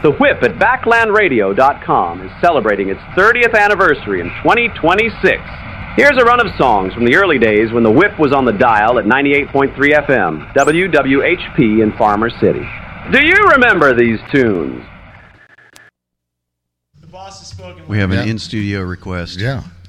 The Whip at BacklandRadio.com is celebrating its 30th anniversary in 2026. Here's a run of songs from the early days when the Whip was on the dial at 98.3 FM, WWHP in Farmer City. Do you remember these tunes? We have an in-studio request. Yeah.